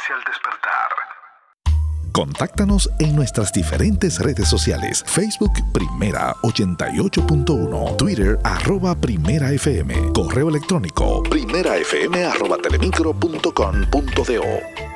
hacia el despertar. Contáctanos en nuestras diferentes redes sociales. Facebook Primera 88.1, Twitter @PrimeraFM, correo electrónico primerafm@telemicro.com.do.